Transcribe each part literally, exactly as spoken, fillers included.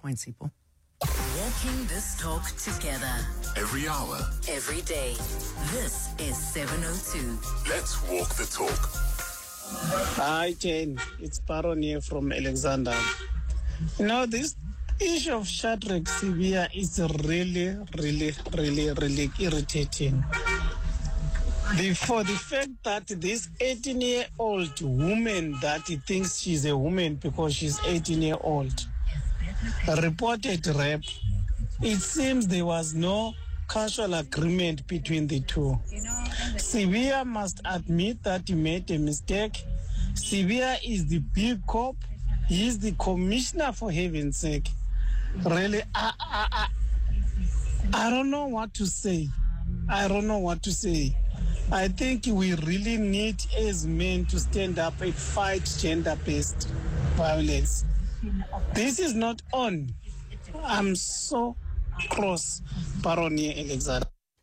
point, Sipho. Walking this talk together. Every hour. Every day. This is seven oh two. Let's walk the talk. Hi, Jane. It's Baron here from Alexander. You know, this issue of Shadrack Sibiya is really, really, really, really irritating. The, for the fact that this eighteen-year-old woman that he thinks she's a woman because she's eighteen-year-old reported rape, it seems there was no casual agreement between the two. Sibiya must admit that he made a mistake. Sibiya is the big cop. He is the commissioner, for heaven's sake. Really, I, I, I, I don't know what to say. I don't know what to say. I think we really need, as men, to stand up and fight gender-based violence. This is not on. I'm so cross, Baronia Alexander.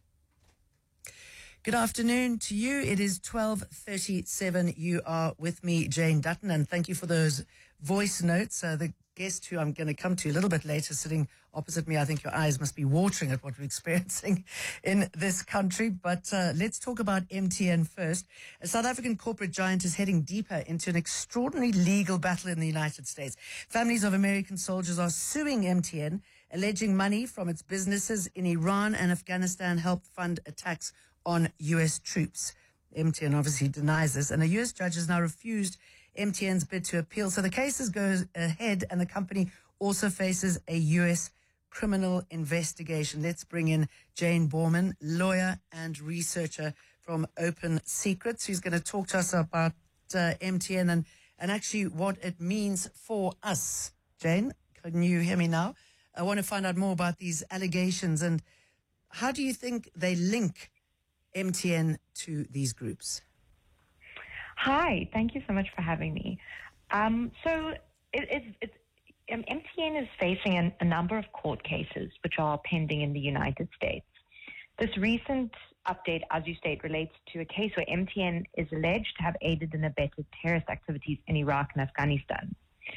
Good afternoon to you. It is twelve thirty-seven. You are with me, Jane Dutton, and thank you for those voice notes. Uh, the guest who I'm going to come to a little bit later, sitting opposite me, I think your eyes must be watering at what we're experiencing in this country. But uh, let's talk about M T N first. A South African corporate giant is heading deeper into an extraordinary legal battle in the United States. Families of American soldiers are suing M T N, alleging money from its businesses in Iran and Afghanistan helped fund attacks on U S troops. M T N obviously denies this, and a U S judge has now refused M T N's bid to appeal. So the case goes ahead, and the company also faces a U S criminal investigation. Let's bring in Jane Borman, lawyer and researcher from Open Secrets, who's going to talk to us about uh, M T N and, and actually what it means for us. Jane, can you hear me now? I want to find out more about these allegations, and how do you think they link M T N to these groups? Hi, thank you so much for having me. Um, so it, it's, it's, um, M T N is facing an, a number of court cases which are pending in the United States. This recent update, as you state, relates to a case where M T N is alleged to have aided and abetted terrorist activities in Iraq and Afghanistan.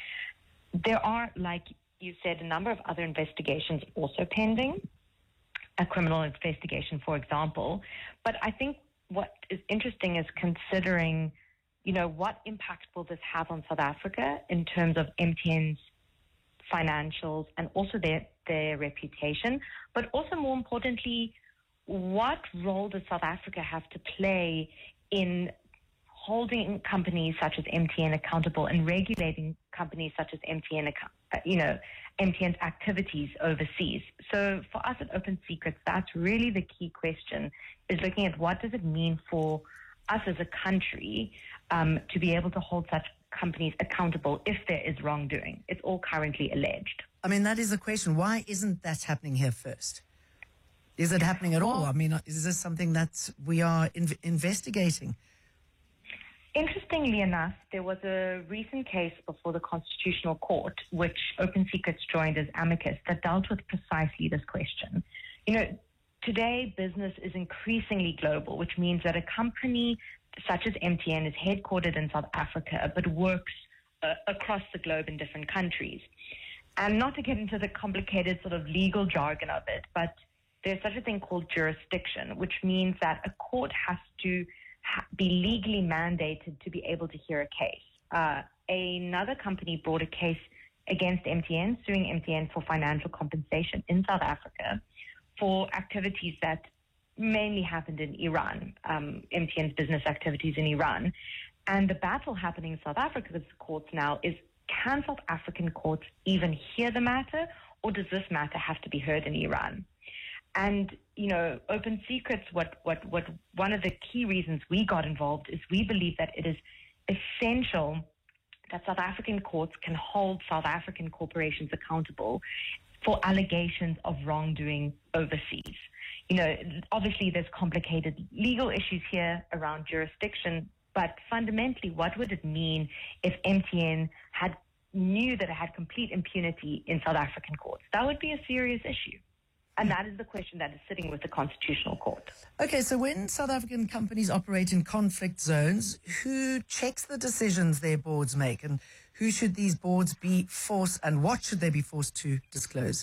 There are, like you said, a number of other investigations also pending, a criminal investigation, for example. But I think what is interesting is considering, you know, what impact will this have on South Africa in terms of M T N's financials and also their, their reputation, but also more importantly, what role does South Africa have to play in holding companies such as M T N accountable and regulating companies such as M T N, you know, M T N's activities overseas. So for us at Open Secrets, that's really the key question, is looking at what does it mean for us as a country um, to be able to hold such companies accountable if there is wrongdoing. It's all currently alleged. I mean, that is the question. Why isn't that happening here first? Is it happening at all? I mean, is this something that we are in- investigating? Interestingly enough, there was a recent case before the Constitutional Court, which Open Secrets joined as amicus, that dealt with precisely this question. You know, today business is increasingly global, which means that a company such as M T N is headquartered in South Africa, but works uh, across the globe in different countries. And not to get into the complicated sort of legal jargon of it, but there's such a thing called jurisdiction, which means that a court has to be legally mandated to be able to hear a case. Uh, another company brought a case against M T N, suing M T N for financial compensation in South Africa for activities that mainly happened in Iran, um, M T N's business activities in Iran. And the battle happening in South Africa's courts now is, can South African courts even hear the matter, or does this matter have to be heard in Iran? And, you know, Open Secrets, what, what, what, one of the key reasons we got involved is we believe that it is essential that South African courts can hold South African corporations accountable for allegations of wrongdoing overseas. You know, obviously there's complicated legal issues here around jurisdiction, but fundamentally, what would it mean if M T N had knew that it had complete impunity in South African courts? That would be a serious issue. And that is the question that is sitting with the Constitutional Court. Okay, so when South African companies operate in conflict zones, who checks the decisions their boards make, and Who should these boards be forced, and what should they be forced to disclose?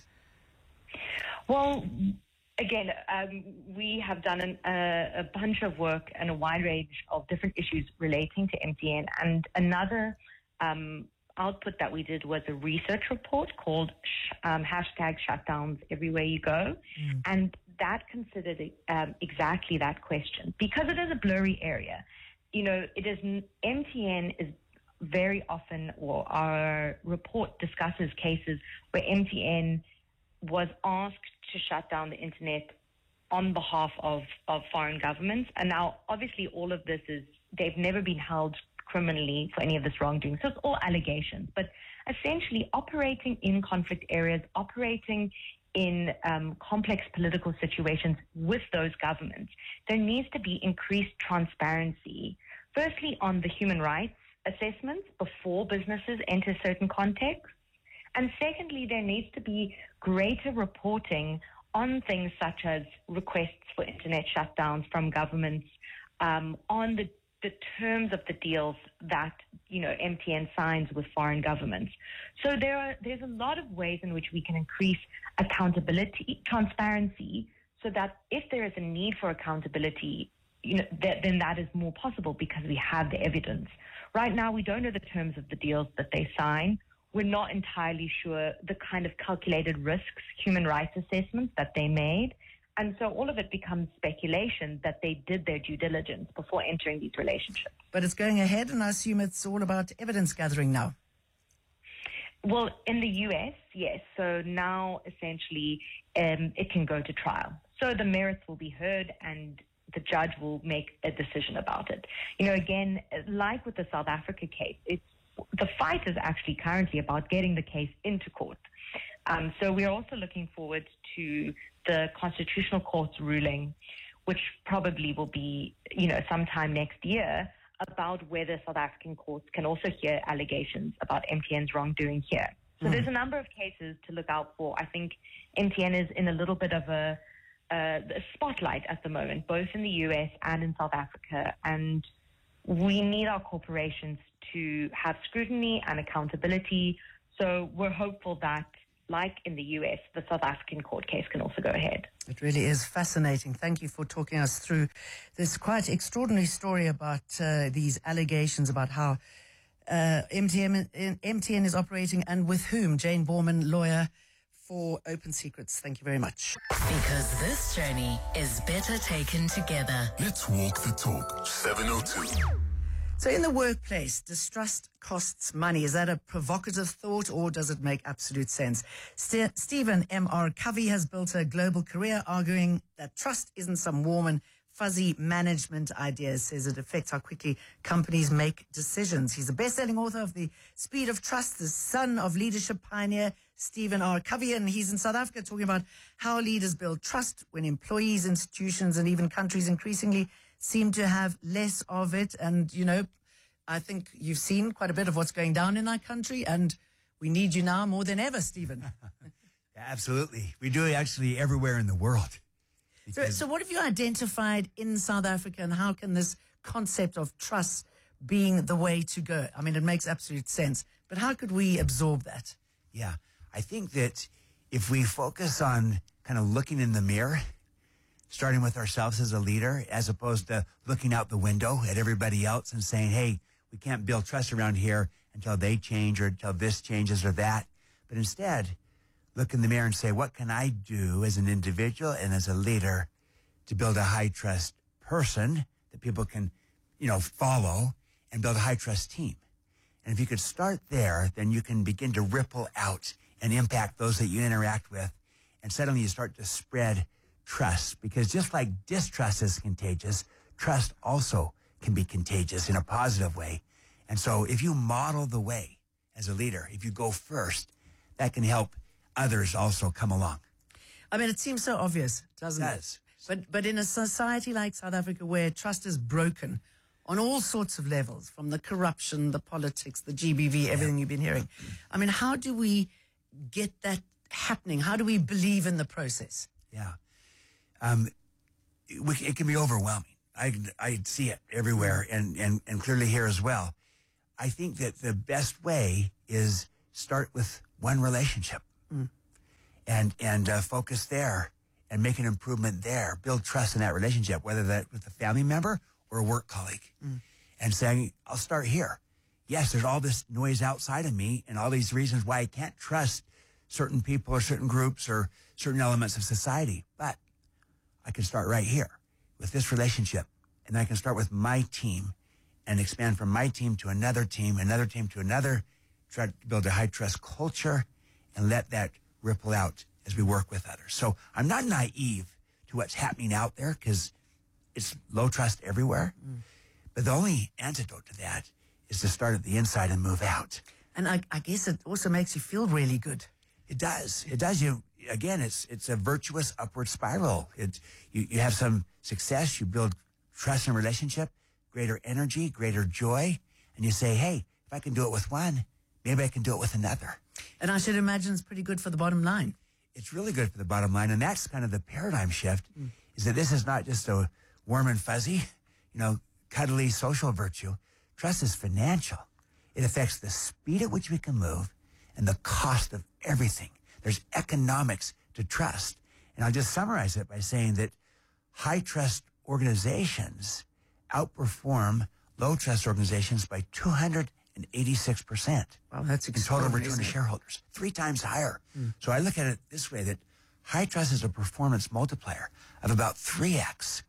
Well, again, um, we have done an, uh, a bunch of work and a wide range of different issues relating to M T N. And another um, output that we did was a research report called sh- um, hashtag shutdowns everywhere you go. Mm. And that considered um, exactly that question. Because it is a blurry area, you know, it is M T N is very often, or our report discusses cases where M T N was asked to shut down the internet on behalf of, of foreign governments. And now, obviously, all of this is, they've never been held criminally for any of this wrongdoing. So it's all allegations. But essentially, operating in conflict areas, operating in um, complex political situations with those governments, there needs to be increased transparency, firstly, on the human rights assessments before businesses enter certain contexts. And secondly, there needs to be greater reporting on things such as requests for internet shutdowns from governments, um, on the, the terms of the deals that, you know, M T N signs with foreign governments. So there are there's a lot of ways in which we can increase accountability, transparency, so that if there is a need for accountability, you know, th- then that is more possible because we have the evidence. Right now, we don't know the terms of the deals that they sign. We're not entirely sure the kind of calculated risks, human rights assessments that they made. And so all of it becomes speculation that they did their due diligence before entering these relationships. But it's going ahead, and I assume it's all about evidence gathering now. Well, in the U S, yes. So now, essentially, um, it can go to trial. So the merits will be heard, and the judge will make a decision about it. You know, again, like with the South Africa case, it's the fight is actually currently about getting the case into court. Um, so we're also looking forward to the Constitutional Court's ruling, which probably will be, you know, sometime next year, about whether South African courts can also hear allegations about M T N's wrongdoing here. So mm. there's a number of cases to look out for. I think M T N is in a little bit of a, a spotlight at the moment, both in the U S and in South Africa, and we need our corporations to have scrutiny and accountability. So we're hopeful that, like in the U S, the South African court case can also go ahead. It really is fascinating. Thank you for talking us through this quite extraordinary story about uh, these allegations about how uh, M T N, M T N is operating and with whom. Jane Borman, lawyer for Open Secrets. Thank you very much. Because this journey is better taken together. Let's walk the talk. seven oh two. So in the workplace, distrust costs money. Is that a provocative thought, or does it make absolute sense? St- Stephen M R Covey has built a global career arguing that trust isn't some warm and fuzzy management idea. Says it affects how quickly companies make decisions. He's the best-selling author of The Speed of Trust, the son of leadership pioneer Stephen R. Covey, and he's in South Africa talking about how leaders build trust when employees, institutions, and even countries increasingly seem to have less of it. And, you know, I think you've seen quite a bit of what's going down in our country, and we need you now more than ever, Stephen. Yeah, absolutely. We do actually everywhere in the world. So, so what have you identified in South Africa, and how can this concept of trust being the way to go? I mean, it makes absolute sense, but how could we absorb that? Yeah, I think that if we focus on kind of looking in the mirror, starting with ourselves as a leader, as opposed to looking out the window at everybody else and saying, hey, we can't build trust around here until they change or until this changes or that. But instead, look in the mirror and say, what can I do as an individual and as a leader to build a high trust person that people can, you know, follow and build a high trust team? And if you could start there, then you can begin to ripple out and impact those that you interact with. And suddenly you start to spread trust, because just like distrust is contagious, trust also can be contagious in a positive way. And so if you model the way as a leader, if you go first, that can help others also come along. I mean, it seems so obvious, doesn't it? Does. But, but in a society like South Africa, where trust is broken on all sorts of levels, from the corruption, the politics, the G B V, everything yeah. you've been hearing, I mean, how do we get that happening? How do we believe in the process? Yeah. Um, it, it can be overwhelming. I, I see it everywhere, and, and, and clearly here as well. I think that the best way is start with one relationship mm. and, and uh, focus there and make an improvement there. Build trust in that relationship, whether that with a family member or a work colleague. Mm. And saying, I'll start here. Yes, there's all this noise outside of me and all these reasons why I can't trust certain people or certain groups or certain elements of society. But I can start right here with this relationship. And then I can start with my team and expand from my team to another team, another team to another, try to build a high trust culture and let that ripple out as we work with others. So I'm not naive to what's happening out there because it's low trust everywhere. Mm. But the only antidote to that is to start at the inside and move out. And I, I guess it also makes you feel really good. It does. It does. You again. It's it's a virtuous upward spiral. It you, you have some success. You build trust and relationship, greater energy, greater joy, and you say, "Hey, if I can do it with one, maybe I can do it with another." And I should imagine it's pretty good for the bottom line. It's really good for the bottom line, and that's kind of the paradigm shift. Mm. Is that this is not just a warm and fuzzy, you know, cuddly social virtue. Trust is financial. It affects the speed at which we can move and the cost of everything. There's economics to trust. And I'll just summarize it by saying that high trust organizations outperform low trust organizations by two hundred eighty-six percent. Wow, that's in total return to shareholders, three times higher. Mm. So I look at it this way, that high trust is a performance multiplier of about three X.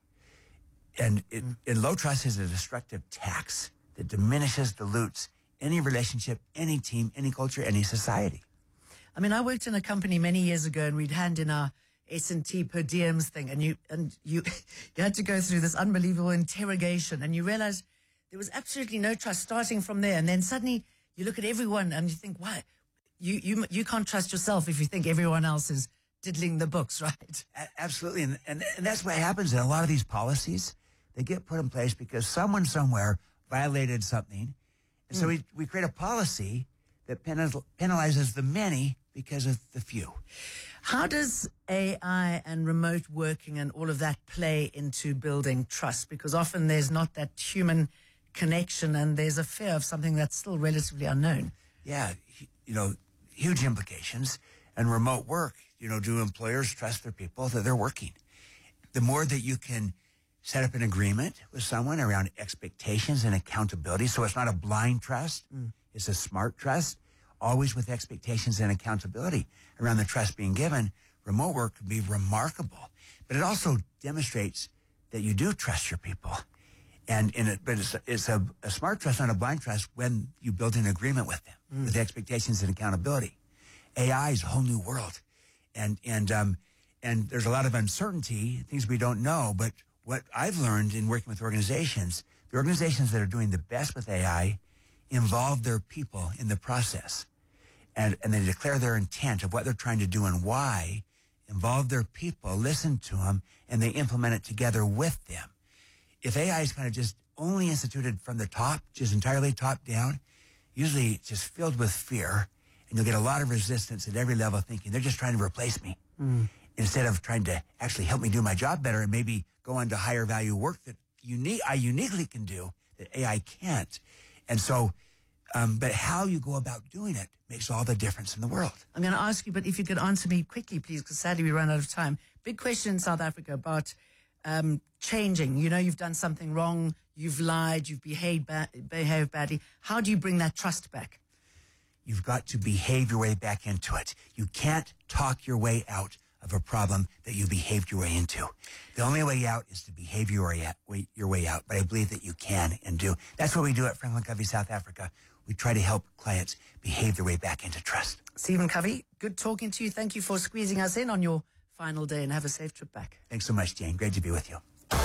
And it, mm. and low trust is a destructive tax that diminishes, dilutes any relationship, any team, any culture, any society. I mean, I worked in a company many years ago, and we'd hand in our S and T per diems thing, and you and you you had to go through this unbelievable interrogation, and you realize there was absolutely no trust starting from there. And then suddenly you look at everyone and you think, why? You you you can't trust yourself if you think everyone else is diddling the books, right? A- absolutely, and, and and that's what happens in a lot of these policies. They get put in place because someone somewhere violated something. And mm. so we, we create a policy that penal, penalizes the many because of the few. How does A I and remote working and all of that play into building trust? Because often there's not that human connection and there's a fear of something that's still relatively unknown. Yeah, you know, huge implications. And remote work, you know, do employers trust their people that they're working? The more that you can set up an agreement with someone around expectations and accountability. So it's not a blind trust. Mm. It's a smart trust, always with expectations and accountability around the trust being given. Remote work can be remarkable, but it also demonstrates that you do trust your people. And in it, but it's, it's a, a smart trust, not a blind trust, when you build an agreement with them, mm. with expectations and accountability. A I is a whole new world. And, and, um, and there's a lot of uncertainty, things we don't know, but what I've learned in working with organizations, the organizations that are doing the best with A I involve their people in the process. And, and they declare their intent of what they're trying to do and why, involve their people, listen to them, and they implement it together with them. If A I is kind of just only instituted from the top, just entirely top down, usually it's just filled with fear, and you'll get a lot of resistance at every level thinking they're just trying to replace me. Mm. Instead of trying to actually help me do my job better and maybe go on to higher value work that unique, I uniquely can do that A I can't. And so, um, but how you go about doing it makes all the difference in the world. I'm going to ask you, but if you could answer me quickly, please, because sadly we run out of time. Big question in South Africa about um, changing. You know, you've done something wrong, you've lied, you've behaved, ba- behaved badly. How do you bring that trust back? You've got to behave your way back into it. You can't talk your way out of a problem that you behaved your way into. The only way out is to behave your way out, your way out, but I believe that you can and do. That's what we do at Franklin Covey South Africa. We try to help clients behave their way back into trust. Stephen Covey, good talking to you. Thank you for squeezing us in on your final day, and have a safe trip back. Thanks so much, Jane. Great to be with you.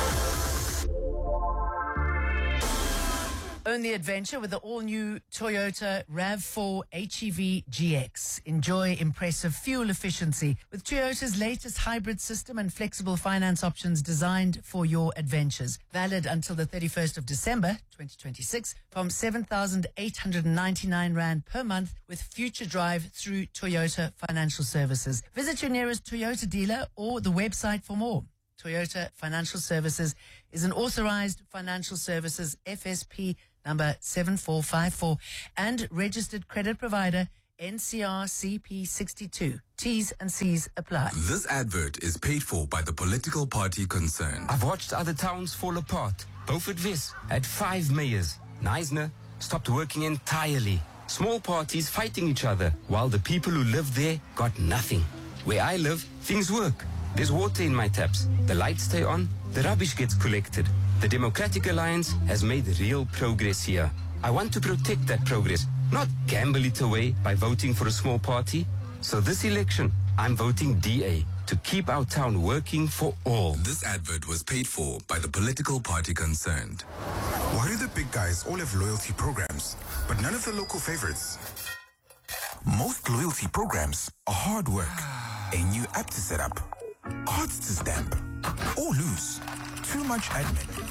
Own the adventure with the all-new Toyota RAV four H E V G X. Enjoy impressive fuel efficiency with Toyota's latest hybrid system and flexible finance options designed for your adventures. Valid until the thirty-first of December twenty twenty-six from seven thousand eight hundred ninety-nine rand per month with Future Drive through Toyota Financial Services. Visit your nearest Toyota dealer or the website for more. Toyota Financial Services is an authorized financial services F S P number seven four five four, and registered credit provider N C R C P sixty-two. T's and C's apply. This advert is paid for by the political party concerned. I've watched other towns fall apart. Beaufort Wes had five mayors. Neisner stopped working entirely. Small parties fighting each other, while the people who lived there got nothing. Where I live, things work. There's water in my taps. The lights stay on. The rubbish gets collected. The Democratic Alliance has made real progress here. I want to protect that progress, not gamble it away by voting for a small party. So this election, I'm voting D A to keep our town working for all. This advert was paid for by the political party concerned. Why do the big guys all have loyalty programs, but none of the local favorites? Most loyalty programs are hard work. A new app to set up, cards to stamp, or lose. Too much admin.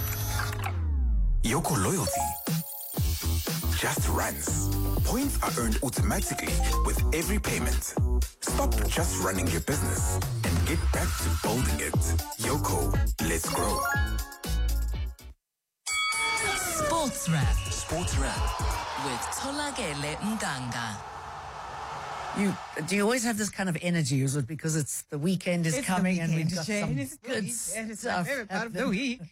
Yoko Loyalty just runs. Points are earned automatically with every payment. Stop just running your business and get back to building it. Yoko, let's grow. Sports Wrap. Sports Wrap with Tolagele Mganga. You do you always have this kind of energy? Is it because it's the weekend is It's coming the and we've weekend, got Jane. some It's the good weekend. It's my stuff favorite part of the happening. week.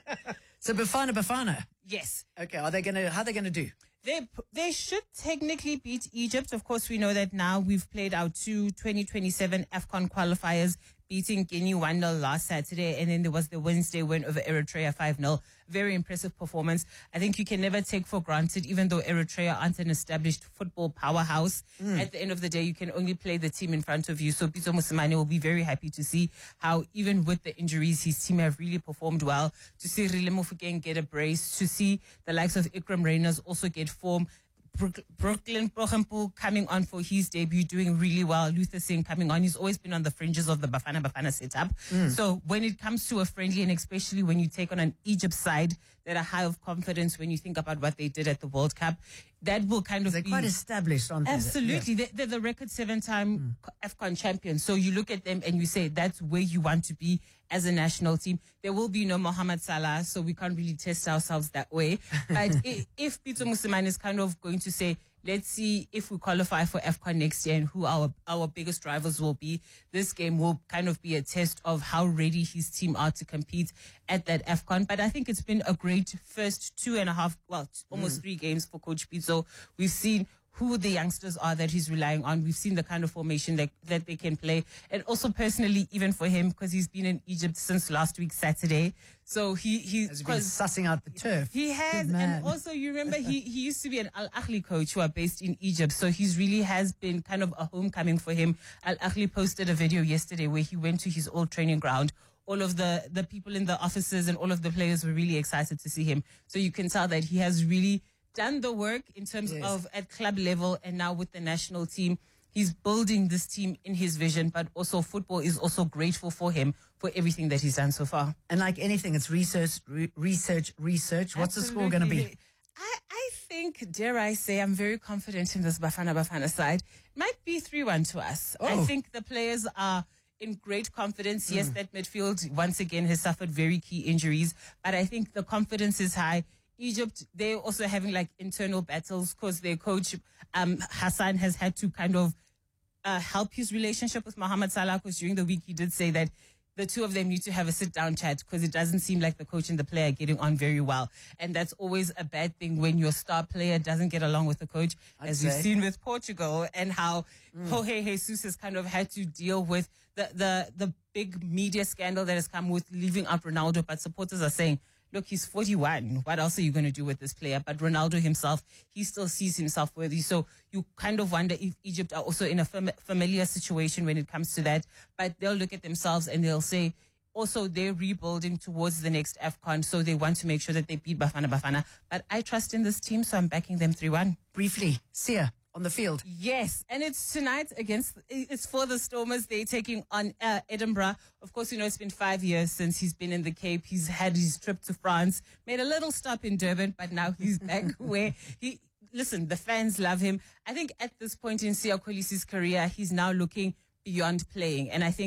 So Bafana Bafana. Yes. Okay, are they gonna how are they gonna do? They they should technically beat Egypt. Of course, we know that now. We've played our two twenty twenty-seven AFCON qualifiers, beating Guinea one nil last Saturday, and then there was the Wednesday win over Eritrea five nil. Very impressive performance. I think you can never take for granted, even though Eritrea aren't an established football powerhouse. Mm. At the end of the day, you can only play the team in front of you. So Pitso Mosimane will be very happy to see how, even with the injuries, his team have really performed well. To see Rile Mofokeng get a brace, to see the likes of Ikram Reyners also get form. Brooklyn Progempo coming on for his debut, doing really well. Luther Singh coming on. He's always been on the fringes of the Bafana Bafana setup. Mm. So when it comes to a friendly, and especially when you take on an Egypt side that are high of confidence, when you think about what they did at the World Cup, that will kind of They're be quite established, aren't they? Absolutely. Yeah. They're the record seven-time mm. AFCON champions. So you look at them and you say that's where you want to be as a national team. There will be no Mohamed Salah, so we can't really test ourselves that way. But if, if Pitso Mosimane is kind of going to say, let's see if we qualify for AFCON next year and who our, our biggest rivals will be, this game will kind of be a test of how ready his team are to compete at that AFCON. But I think it's been a great first two and a half, well, almost mm. three games for Coach Pitso. We've seen who the youngsters are that he's relying on. We've seen the kind of formation that, that they can play. And also personally, even for him, because he's been in Egypt since last week, Saturday. So he, he has been sussing out the turf. He has. And also, you remember, he, he used to be an Al Ahly coach who are based in Egypt. So he's really has been kind of a homecoming for him. Al Ahly posted a video yesterday where he went to his old training ground. All of the, the people in the offices and all of the players were really excited to see him. So you can tell that he has really done the work in terms yes. of at club level, and now with the national team, he's building this team in his vision, but also football is also grateful for him for everything that he's done so far. And like anything, it's research, re- research, research. What's Absolutely. the score going to be? I, I think, dare I say, I'm very confident in this Bafana Bafana side. It might be three one to us. Oh. I think the players are in great confidence. Yes, mm. that midfield once again has suffered very key injuries, but I think the confidence is high. Egypt, they're also having like internal battles because their coach, um, Hassan, has had to kind of uh, help his relationship with Mohamed Salah, because during the week he did say that the two of them need to have a sit-down chat because it doesn't seem like the coach and the player are getting on very well. And that's always a bad thing when your star player doesn't get along with the coach, I'd as say. We've seen with Portugal, and how mm. Jorge Jesus has kind of had to deal with the, the, the big media scandal that has come with leaving out Ronaldo. But supporters are saying, look, he's forty-one. What else are you going to do with this player? But Ronaldo himself, he still sees himself worthy. So you kind of wonder if Egypt are also in a fam- familiar situation when it comes to that. But they'll look at themselves and they'll say, also, they're rebuilding towards the next AFCON. So they want to make sure that they beat Bafana Bafana. But I trust in this team, so I'm backing them three one. Briefly, Sia. On the field. Yes, and it's tonight against, it's for the Stormers. They're taking on uh, Edinburgh. Of course, you know, it's been five years since he's been in the Cape. He's had his trip to France, made a little stop in Durban, but now he's back where he, listen, the fans love him. I think at this point in Siya Kolisi's career, he's now looking beyond playing. And I think yeah.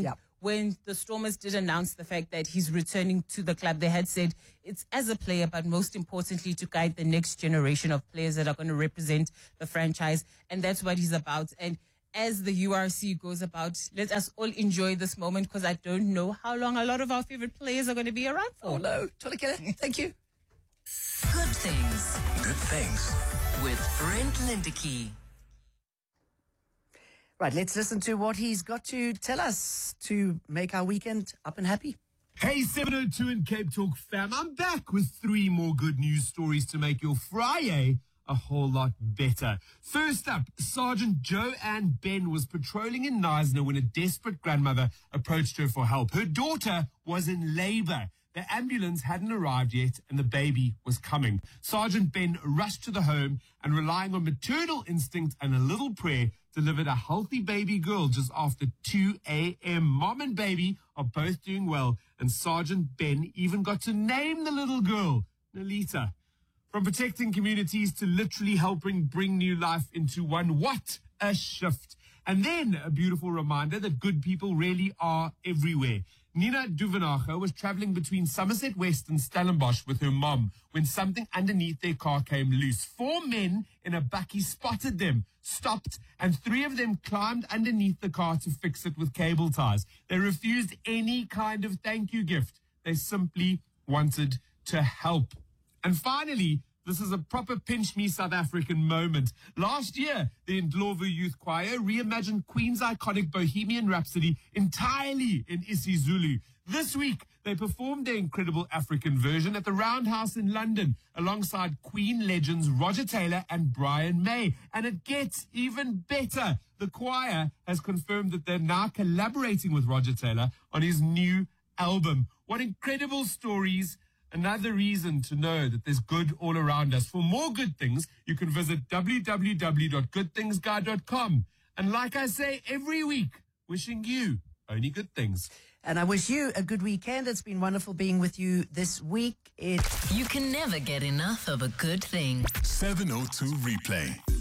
when the Stormers did announce the fact that he's returning to the club, they had said it's as a player, but most importantly to guide the next generation of players that are going to represent the franchise. And that's what he's about. And as the U R C goes about, let us all enjoy this moment, because I don't know how long a lot of our favorite players are going to be around for. Oh, no. Tolekile, thank you. Good things Good things. with Brent Lindicky. Right, let's listen to what he's got to tell us to make our weekend up and happy. Hey, seven oh two in Cape Talk fam. I'm back with three more good news stories to make your Friday a whole lot better. First up, Sergeant Joanne Ben was patrolling in Knysna when a desperate grandmother approached her for help. Her daughter was in labor. The ambulance hadn't arrived yet and the baby was coming. Sergeant Ben rushed to the home and, relying on maternal instinct and a little prayer, delivered a healthy baby girl just after two a.m. Mom and baby are both doing well, and Sergeant Ben even got to name the little girl, Nalita. From protecting communities to literally helping bring new life into one, what a shift. And then a beautiful reminder that good people really are everywhere. Nina Duvenacher was traveling between Somerset West and Stellenbosch with her mom when something underneath their car came loose. Four men in a bakkie spotted them, stopped, and three of them climbed underneath the car to fix it with cable ties. They refused any kind of thank you gift. They simply wanted to help. And finally, this is a proper pinch me South African moment. Last year, the Ndlovu Youth Choir reimagined Queen's iconic Bohemian Rhapsody entirely in isiZulu. This week, they performed their incredible African version at the Roundhouse in London alongside Queen legends Roger Taylor and Brian May. And it gets even better. The choir has confirmed that they're now collaborating with Roger Taylor on his new album. What incredible stories. Another reason to know that there's good all around us. For more good things, you can visit w w w dot good things guide dot com. And like I say every week, wishing you only good things. And I wish you a good weekend. It's been wonderful being with you this week. It You can never get enough of a good thing. seven oh two replay.